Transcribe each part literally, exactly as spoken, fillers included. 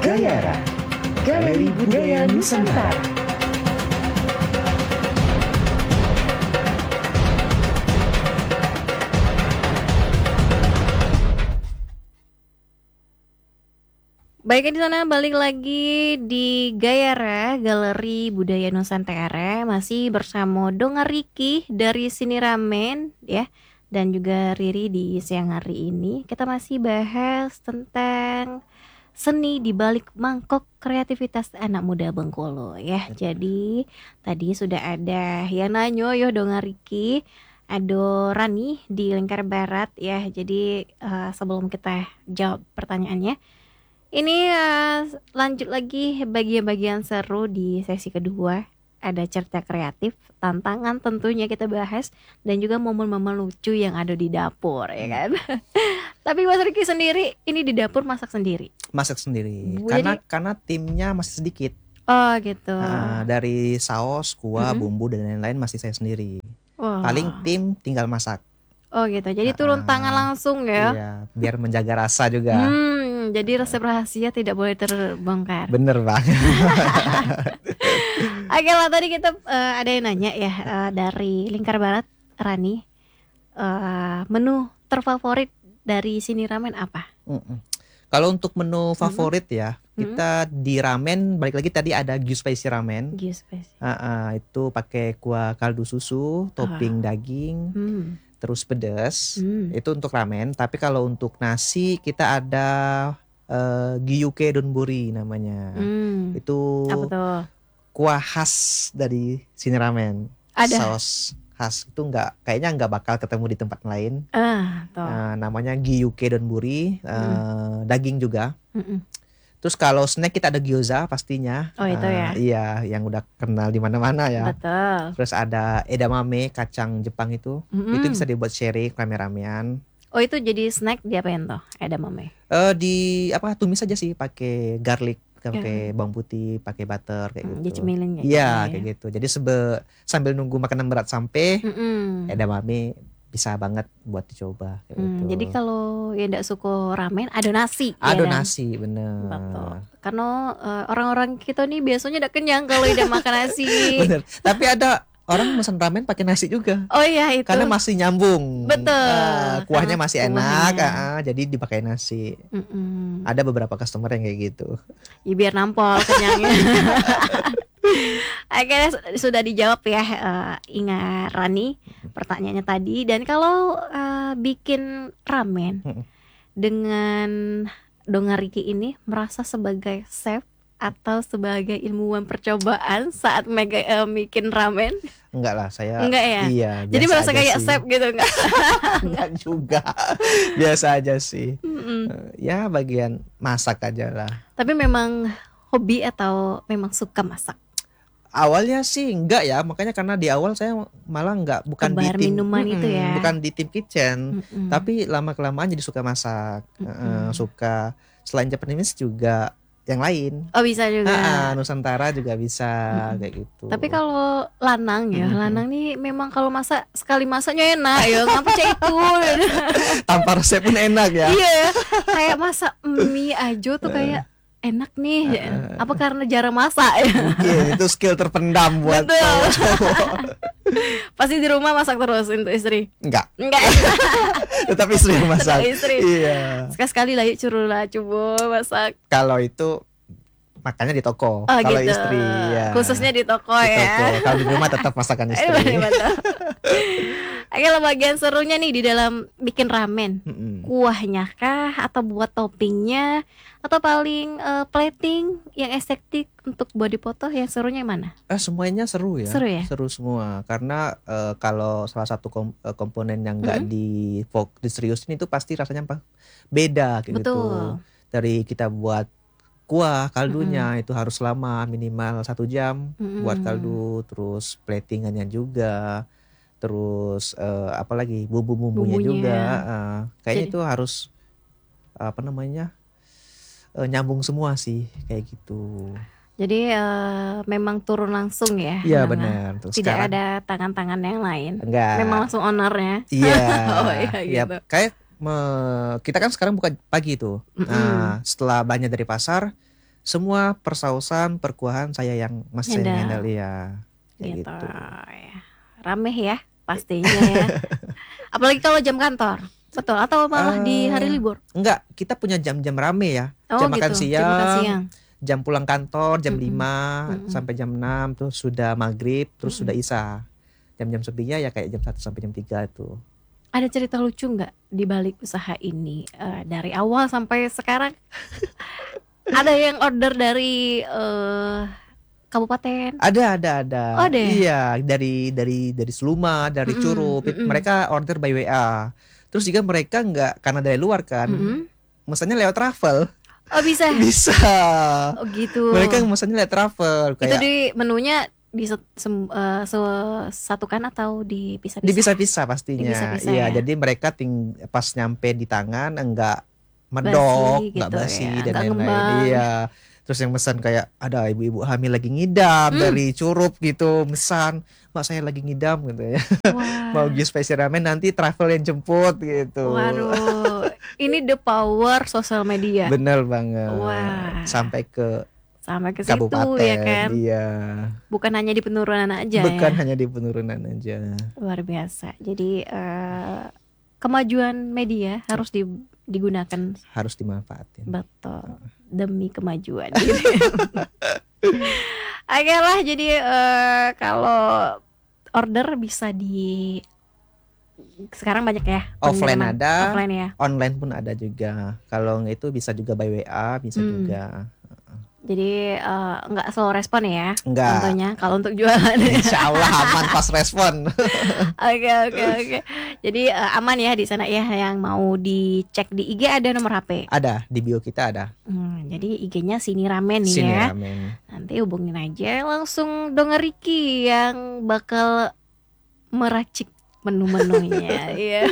Gayara, Galeri Budaya Nusantara. Baik, di sana balik lagi di Gayara, Galeri Budaya Nusantara, masih bersama Donga Riki dari Sini Ramen ya, dan juga Riri di siang hari ini. Kita masih bahas tentang seni di balik mangkok kreativitas anak muda Bengkulu ya. Jadi tadi sudah ada yang nanyo yo Donga Riki, ada Rani di Lingkar Barat ya. Jadi uh, sebelum kita jawab pertanyaannya, ini uh, lanjut lagi bagian-bagian seru di sesi kedua. Ada cerita kreatif, tantangan tentunya kita bahas, dan juga momen-momen lucu yang ada di dapur ya kan. Tapi Mas Riki sendiri ini di dapur masak sendiri? Masak sendiri. Jadi, karena karena timnya masih sedikit. Oh gitu. Nah, dari saus, kuah, Mm-hmm. bumbu dan lain-lain masih saya sendiri. Wow. Paling tim tinggal masak. Oh gitu. Jadi turun Ah, tangan langsung ya. Iya, biar menjaga rasa juga. Hmm, jadi resep rahasia tidak boleh terbongkar. Bener banget. Oke lah, tadi kita uh, ada yang nanya ya uh, dari Lingkar Barat, Rani, uh, menu terfavorit dari Sini Ramen apa? Mm-mm. Kalau untuk menu favorit ya, kita di ramen balik lagi tadi ada Gyu Spicy Ramen. Gyu Spicy. Ah, ah, itu pakai kuah kaldu susu, topping daging, Hmm. terus pedas. Hmm. Itu untuk ramen. Tapi kalau untuk nasi kita ada uh, Gyuke Donburi namanya. Hmm. Itu Apa tuh? kuah khas dari Sini Ramen. Ada. Saus khas itu nggak, kayaknya nggak bakal ketemu di tempat lain. Ah, tuh. Uh, namanya Gyuke Donburi, uh, daging juga. Mm-mm. Terus kalau snack kita ada gyoza pastinya. Oh, itu ya? Uh, iya, yang udah kenal di mana-mana ya. Betul. Terus ada edamame, kacang Jepang itu. Mm-mm. Itu bisa dibuat sharing rame-ramean. Oh, itu jadi snack diapain tuh? Edamame. Eh di apa tumis aja sih, pakai garlic, pakai bawang putih, pakai butter kayak Hmm, gitu. dicemilin kayak Iya, gitu ya. kayak gitu. Jadi sebe sambil nunggu makanan berat sampai, Mm-mm. edamame bisa banget buat dicoba kayak Hmm, gitu. jadi kalau yang tidak suka ramen ada nasi. Ada ya kan? nasi, bener. Betul. Karena uh, orang-orang kita nih biasanya tidak kenyang kalau tidak makan nasi. Bener. Tapi ada orang mesen ramen pakai nasi juga. Oh iya itu. Karena masih nyambung. Betul. Ah, kuahnya Karena masih kuahnya. enak, ah, jadi dipakai nasi. Mm-mm. Ada beberapa customer yang kayak gitu. Ya biar nampol kenyangnya. Akhirnya su- sudah dijawab ya uh, Inga Rani pertanyaannya tadi. Dan kalau uh, bikin ramen Mm-mm. dengan Donga Riki ini merasa sebagai chef atau sebagai ilmuwan percobaan saat mega, uh, bikin ramen? Enggak lah, saya Enggak ya? Iya, Jadi biasa merasa aja kayak sih. chef gitu enggak? Enggak juga. Biasa aja sih. Mm-mm. Eh, Ya bagian masak aja lah. Tapi memang hobi atau memang suka masak? Awalnya sih enggak ya, makanya karena di awal saya malah enggak, bukan di Kebar tim minuman Mm-mm, itu ya? bukan di tim kitchen, Mm-mm. tapi lama kelamaan jadi suka masak. Eh, Mm-mm. suka selain Japanese juga yang lain. Oh bisa juga. Ah, ah, Nusantara juga bisa Mm-mm. kayak gitu. Tapi kalau lanang ya, Mm-mm. lanang nih memang kalau masak sekali masaknya enak ya, ngapa cek itu? tanpa resep pun enak ya. Iya, kayak masak mie aja tuh kayak enak nih. Apa karena jarang masak ya? Mungkin itu skill terpendam buat Betul. cowok-cowok. Pasti di rumah masak terus untuk istri? Enggak, Enggak. tetapi istri yang masak. Tetap istri. Iya. Sekali-sekali lah yuk curuh lah coba masak. Kalau itu makannya di toko. Oh Kalau gitu. istri ya. Khususnya di toko di ya. toko. Kalau di rumah tetap masakan Eh, istri. betul. Oke lah, bagian serunya nih di dalam bikin ramen. Mm-mm. Kuahnya kah atau buat toppingnya atau paling eh, plating yang estetik untuk body foto, yang serunya yang mana? Eh, semuanya seru ya. Seru ya? semua. Karena eh, kalau salah satu kom- eh, komponen yang enggak Mm-mm. di fok diseriusin itu pasti rasanya apa? Beda kayak gitu. Betul. Dari kita buat kuah kaldunya itu harus lama, minimal satu jam Mm-mm. buat kaldu, terus platingannya juga, terus eh, apa lagi bumbu-bumbunya Bumbunya. juga, eh, kayaknya Jadi- itu harus apa namanya eh, nyambung semua sih kayak gitu. Jadi eh, memang turun langsung ya? Iya Memang benar. Terus Tidak sekarang ada tangan-tangan yang lain. enggak. Memang langsung ownernya. Iya. Oh, iya, Ya, gitu. kayak me- kita kan sekarang buka pagi tuh. Mm-mm. Nah, setelah banyak dari pasar, semua persausan, perkuahan saya yang masih saya Nyandal. handle ya. Kayak Gitu. gitu. Ya. Rame ya pastinya ya. Apalagi kalau jam kantor. Betul atau malah di hari Eh, libur? Enggak, kita punya jam-jam rame ya. Oh Jam makan gitu. Jam makan siang, siang. jam pulang kantor jam Mm-mm. lima Mm-mm. sampai jam enam, terus sudah maghrib, terus Mm-mm. sudah isya. Jam-jam sepinya ya kayak jam satu sampai jam tiga itu. Ada cerita lucu nggak di balik usaha ini? Eh, dari awal sampai sekarang ada yang order dari eh, kabupaten? Ada, ada, ada. Oh, ada ya? Iya, dari dari dari Seluma, dari Mm-mm, Curup. It- mm-mm. Mereka order by W A. Terus juga mereka nggak karena dari luar kan, Mm-mm. mesennya lewat travel. Oh bisa. Bisa. Oh gitu. Mereka mesennya lewat travel Itu kayak di menunya disatukan atau dipisah-pisah? dipisah-pisah pastinya. Dipisah-pisah Iya, ya? jadi mereka ting pas nyampe di tangan enggak medok, Basi enggak gitu basi ya, dan enggak lain-lain. ngembang. Iya. Terus yang pesan kayak ada ibu-ibu hamil lagi ngidam Hmm. dari Curup gitu, pesan, "Mbak saya lagi ngidam," gitu ya. Mau Wah. gius spicy ramen nanti travel yang jemput gitu. Waduh. Ini the power sosial media. Bener banget. Wah. Sampai ke Sampai ke situ kabupaten. ya kan. Iya. Bukan hanya di penurunan aja Bukan ya. hanya di penurunan aja. Luar biasa. Jadi eh, kemajuan media harus di- digunakan Harus dimanfaatin. betul demi kemajuan. Gitu. Oke lah. Jadi eh, kalau order bisa di sekarang banyak ya. Offline pengiriman. ada. Offline ya. Online pun ada juga. Kalau itu bisa juga by W A, bisa Hmm. juga. Jadi eh, nggak slow respon ya. Enggak. Contohnya kalau untuk jualan. Insya Allah aman pas respon. Oke oke oke. Jadi eh, aman ya di sana ya, yang mau dicek di I G ada nomor H P. Ada di bio kita ada. Hmm, jadi I G-nya Sini Ramen nih Sini ya. ramen. Nanti hubungin aja langsung Donga Riki yang bakal meracik menu-menunya. Iya.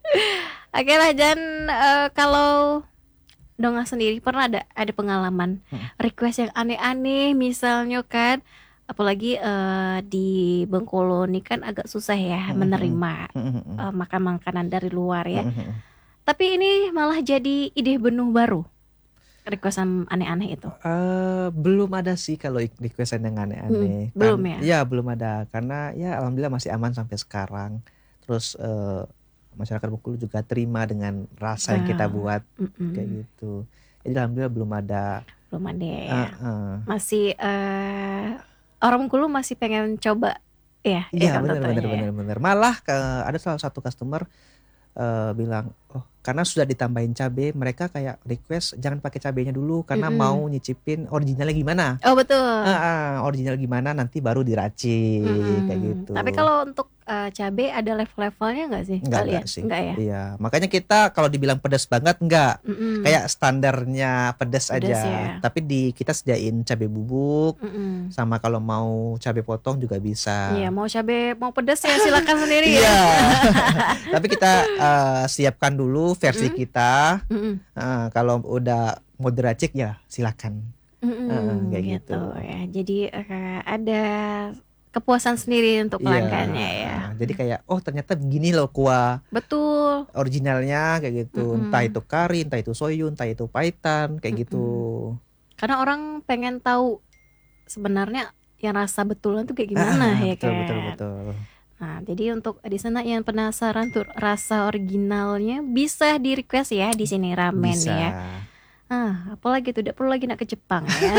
Oke lah, dan eh, kalau Donga sendiri pernah ada ada pengalaman Hmm. request yang aneh-aneh misalnya kan, apalagi eh, di Bengkulu ini kan agak susah ya Hmm, menerima Mm-mm. eh, makan makanan dari luar ya. Mm-mm. Tapi ini malah jadi ide benuh baru, requestan aneh-aneh itu. Eh, belum ada sih kalau requestan yang aneh-aneh. Hmm, belum Kan- ya? Ya belum ada karena ya alhamdulillah masih aman sampai sekarang. Terus eh, masyarakat Bengkulu juga terima dengan rasa yang kita Ah, buat Mm-mm. kayak gitu. Jadi alhamdulillah belum ada. Belum ada ya. Ah, ah. Masih eh, orang Bengkulu masih pengen coba ya. Iya kan benar benar contohnya ya. benar benar. Malah ke, ada salah satu customer eh, bilang, oh karena sudah ditambahin cabai, mereka kayak request jangan pakai cabainya dulu karena Mm-mm. mau nyicipin originalnya gimana. Oh betul. Ah, ah, original gimana nanti baru diracik Mm-mm. kayak gitu. Tapi kalau untuk eh, cabai ada level-levelnya nggak sih? Enggak, kalian? enggak sih. Enggak ya. Iya, makanya kita kalau dibilang pedas banget enggak, Mm-mm. kayak standarnya pedas, Pedas aja. ya. Tapi di kita sediain cabai bubuk, Mm-mm. sama kalau mau cabai potong juga bisa. Iya, mau cabai mau pedas ya silakan sendiri ya. Iya. Tapi kita eh, siapkan dulu versi Mm-mm. kita. Mm-mm. Eh, kalau udah mau diracik ya silakan. Mm-mm, Ah, kayak gitu gitu. ya. Jadi eh, ada kepuasan sendiri untuk pelanggannya Iya. ya. Jadi kayak oh ternyata begini loh kuah Betul. originalnya kayak gitu. Mm-mm. Entah itu kari, entah itu soyu, entah itu paitan kayak gitu. Karena orang pengen tahu sebenarnya yang rasa betulan tuh kayak gimana Ah, ya betul, kan. betul betul. Nah, jadi untuk di sana yang penasaran tuh rasa originalnya bisa di request ya di sini ramen Bisa. ya. Ah, apalagi tuh tidak perlu lagi nak ke Jepang ya.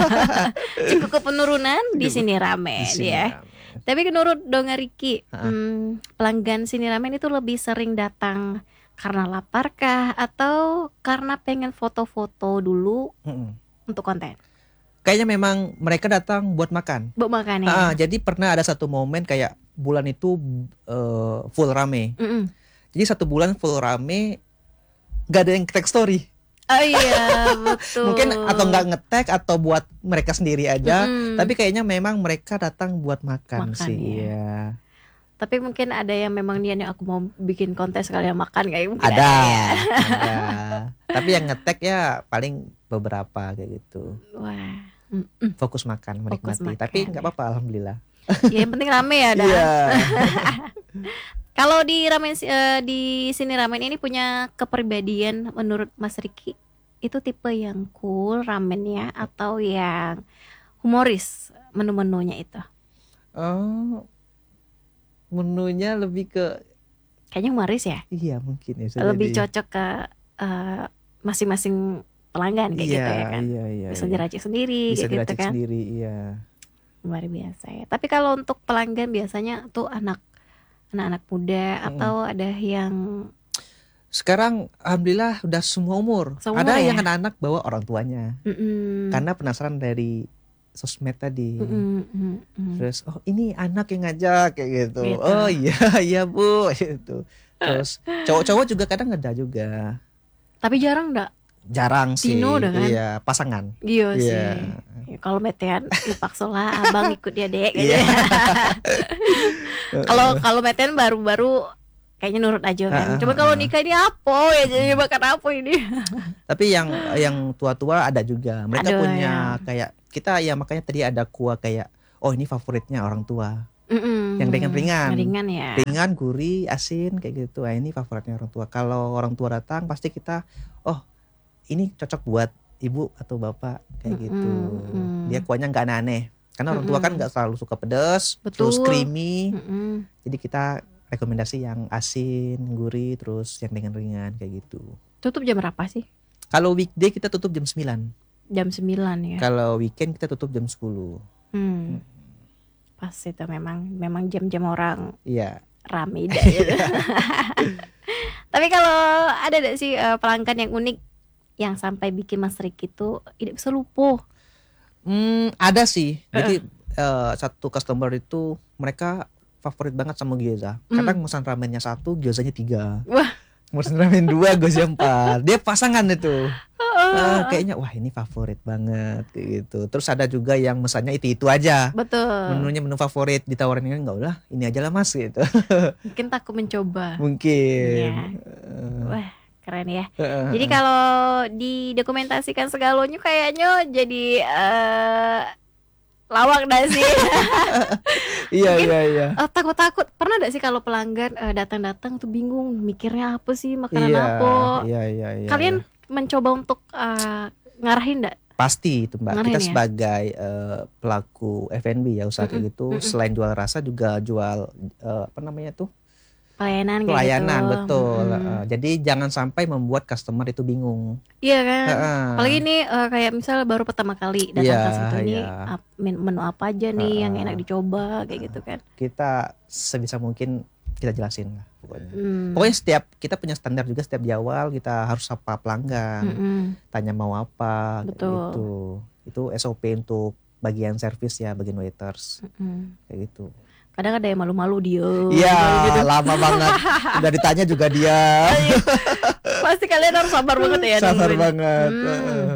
Cukup ke penurunan di Cukup sini Di ramen sini ya. ramen. Tapi menurut Donga Riki, Ha-ha. hmm, pelanggan sini ramen itu lebih sering datang karena lapar kah atau karena pengen foto-foto dulu Mm-mm. untuk konten? Kayaknya memang mereka datang buat makan. Buat makan ya. Ah, jadi pernah ada satu momen kayak bulan itu eh, full rame. Mm-mm. Jadi satu bulan full rame, gak ada yang tag story. Oh iya, betul. Mungkin atau nggak nge-tag atau buat mereka sendiri aja. Mm-mm. Tapi kayaknya memang mereka datang buat makan, Makan, sih. ya. Iya. Tapi mungkin ada yang memang niatnya aku mau bikin konten sekalian makan kayak mungkin Ada, ya. ada. Tapi yang nge-tag ya paling beberapa kayak gitu. Wah. Mm-mm. Fokus makan, Fokus menikmati. makan, Tapi nggak ya. apa-apa, alhamdulillah. Ya yang penting rame ya, Dan. Iya. Kalau di ramen eh, di sini ramen ini punya kepribadian menurut Mas Riki itu tipe yang cool ramennya atau yang humoris menu-menunya itu? Oh, menunya lebih ke Kayaknya humoris ya. iya mungkin ya. bisa Lebih jadi. cocok ke eh, masing-masing pelanggan kayak Iya, gitu ya kan. iya, iya, Bisa iya. diracik sendiri Bisa kayak gitu diracik kan. sendiri, iya. Luar biasa ya. Tapi kalau untuk pelanggan biasanya tuh anak anak-anak muda Mm-mm. atau ada yang Sekarang alhamdulillah udah semua umur. Semua Ada umur yang ya? anak-anak bawa orang tuanya mm-mm, karena penasaran dari sosmed tadi. mm-mm, mm-mm. Terus oh ini anak yang ngajak kayak gitu. Gitu. Oh iya iya Bu gitu. Terus cowok-cowok juga kadang ada juga. Tapi jarang ndak? Jarang sih. Tino udah kan? Iya, pasangan. Iya sih. Iya. Ya, kalau metean dipaksa lah abang ikut dia dek. gitu. Iya. Kalau kalau metean baru-baru kayaknya nurut aja kan. Ah, Coba ah, kalau ah. nikah ini apa ya jadi makan apa ini? Tapi yang yang tua-tua ada juga. Mereka Aduh, punya ya. kayak kita ya makanya tadi ada kuah kayak oh ini favoritnya orang tua. Mm-mm. Yang ringan-ringan. Ringan ya. Ringan, gurih, asin kayak gitu. Nah, ini favoritnya orang tua. Kalau orang tua datang pasti kita oh ini cocok buat ibu atau bapak kayak Mm-mm, gitu. mm. Dia kuahnya nggak aneh. Karena orang tua Mm-mm. kan nggak selalu suka pedas, Betul. terus creamy. Mm-mm. Jadi kita rekomendasi yang asin, gurih, terus yang ringan-ringan kayak gitu. Tutup jam berapa sih? Kalau weekday kita tutup jam sembilan. Jam sembilan ya. Kalau weekend kita tutup jam sepuluh. Hmm. Pas itu memang memang jam-jam orang Iya. rame dah gitu. Tapi kalau ada gak sih eh, pelanggan yang unik yang sampai bikin Mas Ricky itu tidak bisa lupa? Hmm, ada sih. Jadi eh, satu customer itu mereka favorit banget sama gyoza. Kadang pesan ramennya satu, gyozanya tiga. Wah. Pesan ramen dua, gyoza empat. Dia pasangan itu. Ah, kayaknya wah ini favorit banget kayak gitu. Terus ada juga yang mesannya itu-itu aja. Betul. Menunya menu favorit ditawarin ini enggak lah, ini aja lah Mas gitu. Mungkin takut mencoba. Mungkin. Iya. Wah, keren ya. Eh, Jadi kalau didokumentasikan segalanya kayaknya jadi eh, lawak dah sih. iya mungkin, iya iya. Eh, takut-takut. Pernah gak sih kalau pelanggan eh, datang-datang tuh bingung mikirnya apa sih makanan Iya, apa? iya iya iya. Kalian iya. mencoba untuk eh, ngarahin gak? Pasti itu Mbak. Ngarahin Kita ya? sebagai eh, pelaku F and B ya usaha kayak Mm-mm, gitu, mm-mm. selain jual rasa juga jual eh, apa namanya tuh? Pelayanan kayak Pelayanan, gitu. betul. Mm-mm. Eh, jadi jangan sampai membuat customer itu bingung. Iya kan. Heeh. Apalagi ini eh, kayak misal baru pertama kali datang Iya, ke situ nih iya. ap- men- menu apa aja nih yang Heeh. enak dicoba kayak gitu kan. Kita sebisa mungkin kita jelasin lah pokoknya. Hmm. Pokoknya setiap kita punya standar juga setiap di awal kita harus sapa pelanggan, Mm-mm. tanya mau apa, kayak Betul. gitu. Itu S O P untuk bagian service ya, bagian waiters Mm-mm. kayak gitu. Kadang ada yang malu-malu dia. Iya, gitu. lama banget. Udah ditanya juga dia. Pasti kalian harus sabar banget ya. Sabar nungguin. banget. Hmm.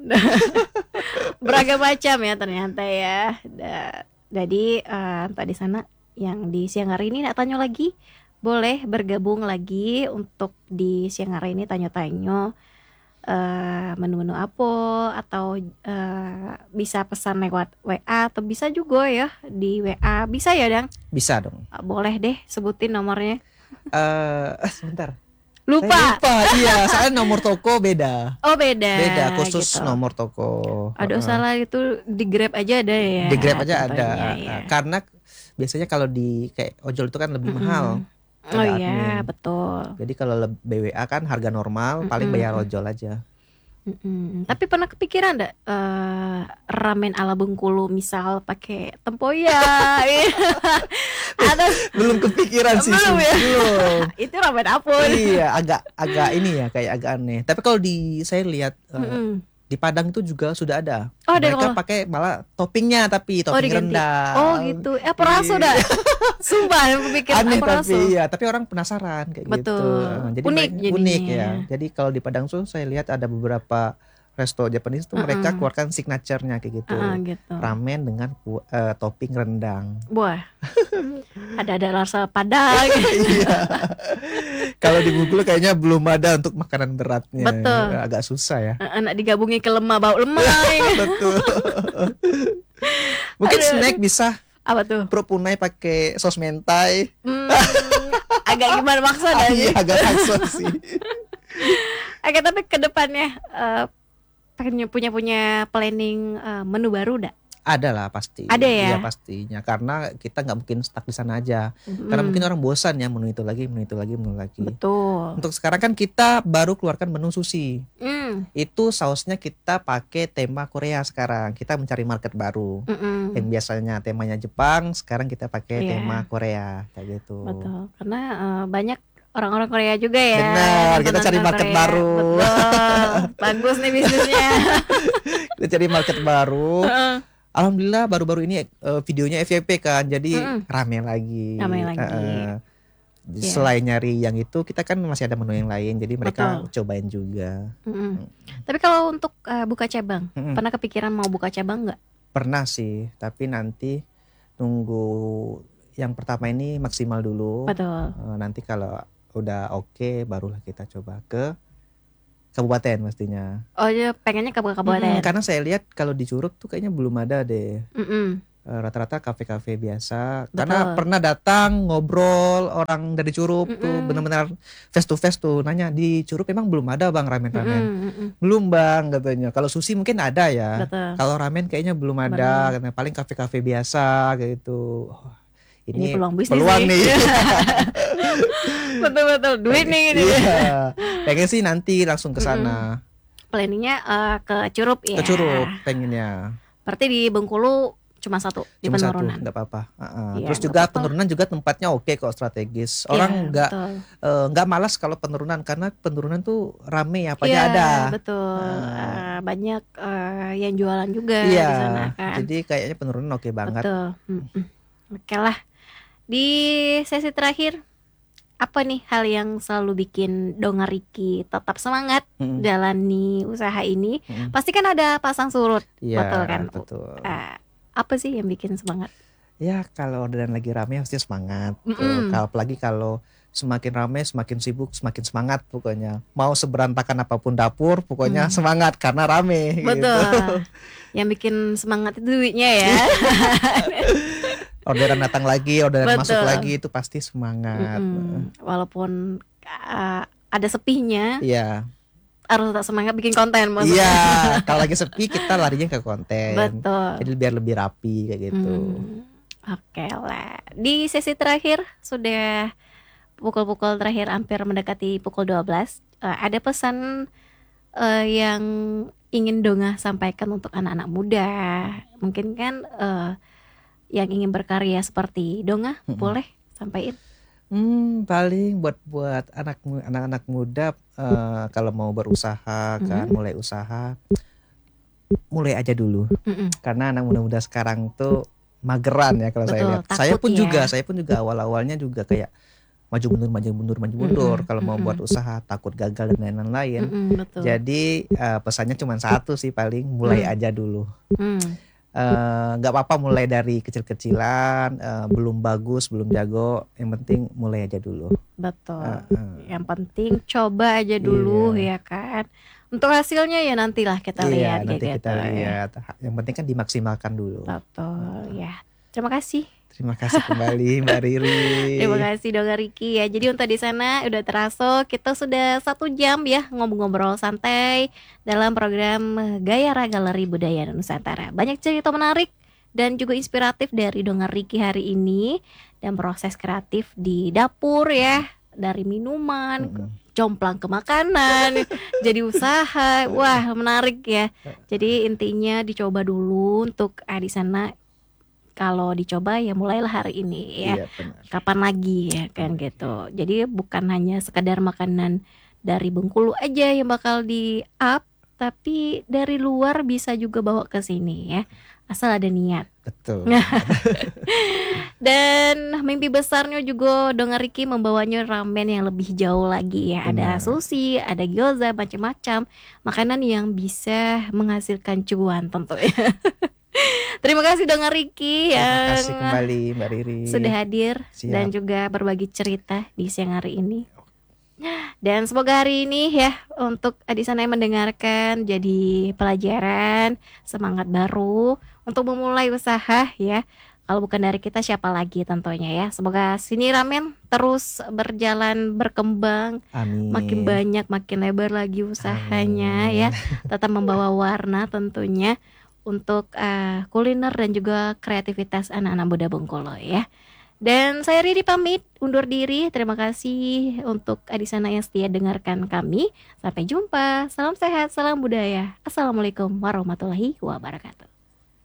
Beragam macam ya ternyata ya. Da- Jadi eh, Pak di sana yang di siang hari ini nak tanya lagi, boleh bergabung lagi untuk di siang hari ini tanya-tanya eh, menu-menu apa atau eh, bisa pesan lewat W A atau bisa juga ya di W A. Bisa ya, Dang? Bisa dong. Eh, Boleh deh sebutin nomornya. Eh, eh, sebentar. Lupa. Saya lupa. Iya, soalnya nomor toko beda. Oh, beda. Beda khusus gitu. nomor toko. Aduh Heeh. salah itu di Grab aja ada ya. Di Grab aja ada. contohnya, ya. Nah, karena biasanya kalau di kayak ojol itu kan lebih Mm-mm. mahal. Oh ada iya admin. betul. Jadi kalau leb- B W A kan harga normal, paling Mm-mm. bayar ojol aja. Mm-mm. Tapi pernah kepikiran enggak eh, ramen ala Bengkulu misal pakai tempoyak? Atau Belum kepikiran sih. Belum ya? Belum. itu ramen apa? Iya, agak agak ini ya, kayak agak aneh. Tapi kalau di saya lihat eh, Mm-mm. di Padang itu juga sudah ada. Oh, ada Mereka kalau- pakai malah toppingnya tapi topping diganti. rendang. Oh gitu. Eh apa rasa Iya. dah? Sumpah aku pikir Aneh apa tapi rasa. iya, tapi orang penasaran kayak gitu. Betul. Nah, jadi Unik mereka- unik jadinya. ya. Jadi kalau di Padang tuh saya lihat ada beberapa resto Japanese tuh mereka Mm-mm. keluarkan signaturenya kayak gitu. Ah, gitu. Ramen dengan ku- eh, topping rendang. Wah. Ada-ada rasa Padang. Iya. Kalau di Bengkulu kayaknya belum ada untuk makanan beratnya. Betul. Agak susah ya. Anak digabungin ke lemah bau lemah. Betul. Mungkin Aduh. snack bisa Apa tuh? pro punai pakai sos mentai. Hmm, agak gimana maksudnya Ah, sih? iya, agak langsung sih. Oke, tapi ke depannya eh, pengen punya punya planning eh, menu baru enggak? Ada lah pasti. Ada ya? Iya pastinya. Karena kita nggak mungkin stuck di sana aja. Karena mungkin orang bosan ya menu itu lagi, menu itu lagi, menu lagi. Betul. Untuk sekarang kan kita baru keluarkan menu sushi. Mm. Itu sausnya kita pakai tema Korea sekarang. Kita mencari market baru. Mm-mm. Yang biasanya temanya Jepang, sekarang kita pakai Iya. tema Korea kayak gitu. Betul. Karena eh, banyak orang-orang Korea juga ya. Benar, kita nonton cari market Korea. baru. Betul. Bagus nih bisnisnya. Kita cari market baru. Heeh. Alhamdulillah baru-baru ini eh, videonya F Y P kan, jadi Mm-mm. rame lagi. Ramai lagi. Heeh. Iya. Selain nyari yang itu, kita kan masih ada menu yang lain, jadi mereka Betul. cobain juga. Mm-mm. Tapi kalau untuk eh, buka cabang, Mm-mm. pernah kepikiran mau buka cabang nggak? Pernah sih, tapi nanti nunggu yang pertama ini maksimal dulu. Betul. Eh, nanti kalau udah oke, barulah kita coba ke kabupaten pastinya. Oh, ya pengennya ke Mm-mm, kabupaten. karena saya lihat kalau di Curug tuh kayaknya belum ada deh. Mm-mm. Eh, rata-rata kafe-kafe biasa. Betul. Karena pernah datang ngobrol orang dari Curug tuh Mm-mm. benar-benar face to face tuh nanya, di Curug emang belum ada bang ramen-ramen? Mm-mm, mm-mm. Belum bang katanya. Kalau sushi mungkin ada ya. Betul. Kalau ramen kayaknya belum ada. Katanya paling kafe-kafe biasa kayak gitu. Oh, Ini ini peluang bisnis peluang nih. nih. Betul-betul duit nih ini. Iya. Pengen sih nanti langsung ke sana. Planningnya eh, ke Curup ya. Ke Curug pengennya. Berarti di Bengkulu cuma satu di Cuma satu, penurunan. nggak apa-apa. Uh-uh. Iya, Terus nggak juga apa-apa. penurunan juga tempatnya oke kok, strategis. Iya, Orang nggak betul. eh, nggak malas kalau penurunan, karena penurunan tuh rame apa aja Iya, ada. betul. Ah. Eh, banyak eh, yang jualan juga Iya. di sana kan. Jadi kayaknya penurunan oke banget. Betul. Mm-mm. Oke lah. Di sesi terakhir, apa nih hal yang selalu bikin Donga Riki tetap semangat Mm-mm. jalani usaha ini? Mm-mm. Pasti kan ada pasang surut. Iya, betul kan? betul. Eh, apa sih yang bikin semangat? Ya kalau orderan lagi rame pasti semangat. Tuh. Mm-mm. Kalau apalagi kalau semakin rame, semakin sibuk, semakin semangat pokoknya. Mau seberantakan apapun dapur, pokoknya Mm. semangat karena rame. Betul. Gitu. Yang bikin semangat itu duitnya ya. Orderan datang lagi, orderan Betul. masuk lagi, itu pasti semangat. Mm-mm. Walaupun uh, ada sepinya, Iya. harus tetap semangat bikin konten. maksudnya. Iya, kalau lagi sepi kita larinya ke konten. Betul. Jadi biar lebih rapi kayak gitu. Hmm, Oke lah. Di sesi terakhir sudah pukul-pukul terakhir hampir mendekati pukul dua belas. Eh, ada pesan eh, yang ingin Donga sampaikan untuk anak-anak muda. Mungkin kan eh, yang ingin berkarya seperti Donga, Mm-mm. boleh sampaikan. Hmm, paling buat buat anak mu- anak-anak muda eh, kalau mau berusaha kan, Mhm. mulai usaha, mulai aja dulu. Mm-mm. Karena anak muda-muda sekarang tuh mageran ya kalau saya Betul, lihat. Saya takut pun ya. juga, saya pun juga awal-awalnya juga kayak maju mundur, maju mundur, maju mundur. Mm-mm, Kalau mau mm-mm. buat usaha takut gagal dan lain-lain. Mm-mm, betul. Jadi eh, pesannya cuma satu sih, paling mulai Hmm. aja dulu. Hmm, Eh, nggak apa-apa mulai dari kecil-kecilan, eh, belum bagus, belum jago, yang penting mulai aja dulu. betul. Eh, eh. Yang penting coba aja dulu Iya. ya kan. Untuk hasilnya ya nantilah kita Iya, lihat nanti kayak kita gitu, ya. lihat. Yang penting kan dimaksimalkan dulu. Betul ya. Terima kasih. Terima kasih kembali Mbak Riri. Terima kasih Donga Riki ya. Jadi untuk di sana udah terasa kita sudah satu jam ya ngobrol-ngobrol santai dalam program Gayara Galeri Budaya Nusantara. Banyak cerita menarik dan juga inspiratif dari Donga Riki hari ini, dan proses kreatif di dapur ya, dari minuman, Mm-mm. jomplang ke makanan, jadi usaha. Wah, menarik ya. Jadi intinya dicoba dulu untuk ah, di sana. Kalau dicoba ya mulailah hari ini ya. Iya, benar. Kapan lagi ya kan gitu. Jadi bukan hanya sekedar makanan dari Bengkulu aja yang bakal di up, tapi dari luar bisa juga bawa ke sini ya. Asal ada niat. Betul. Dan mimpi besarnya juga Donga Riki membawanya ramen yang lebih jauh lagi ya. Ada Benar. sushi, ada gyoza, macam-macam makanan yang bisa menghasilkan cuan tentunya. Terima kasih Donga Riki Terima yang kasih kembali Mbak Riri. sudah hadir Siap. dan juga berbagi cerita di siang hari ini. Dan semoga hari ini ya untuk di sana yang mendengarkan jadi pelajaran, semangat baru untuk memulai usaha ya. Kalau bukan dari kita siapa lagi tentunya ya. Semoga Sini Ramen terus berjalan berkembang, Amin. makin banyak, makin lebar lagi usahanya Amin. ya. Tetap membawa warna tentunya untuk uh, kuliner dan juga kreativitas anak-anak muda Bengkulu ya. Dan saya Riri pamit undur diri. Terima kasih untuk Adisana yang setia dengarkan kami. Sampai jumpa. Salam sehat, salam budaya. Assalamualaikum warahmatullahi wabarakatuh.